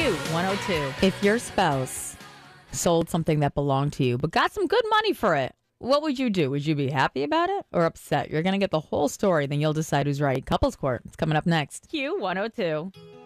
Q102. If your spouse sold something that belonged to you but got some good money for it, what would you do? Would you be happy about it or upset? You're going to get the whole story, then you'll decide who's right. Couples Court. It's coming up next. Q102.